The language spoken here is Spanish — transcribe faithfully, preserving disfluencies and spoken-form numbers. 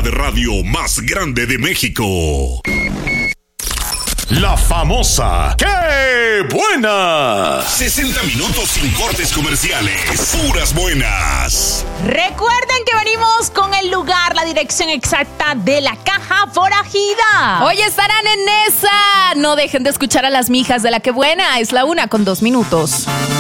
de radio más grande de México. La famosa ¡Qué buena! sesenta minutos sin cortes comerciales. Puras buenas. Recuerden que venimos con el lugar, la dirección exacta de la caja forajida. Hoy estarán en esa. No dejen de escuchar a las mijas de la Qué buena. Es la una con dos minutos.